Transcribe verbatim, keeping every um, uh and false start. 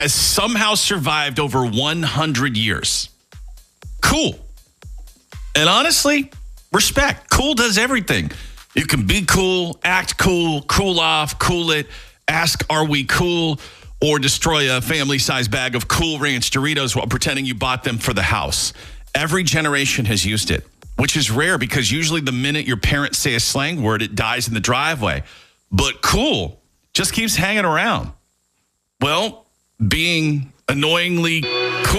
has somehow survived over one hundred years. Cool. And honestly, respect. Cool does everything. You can be cool, act cool, cool off, cool it, ask, are we cool, or destroy a family-sized bag of Cool Ranch Doritos while pretending you bought them for the house. Every generation has used it, which is rare because usually the minute your parents say a slang word, it dies in the driveway. But cool just keeps hanging around. Well, being annoyingly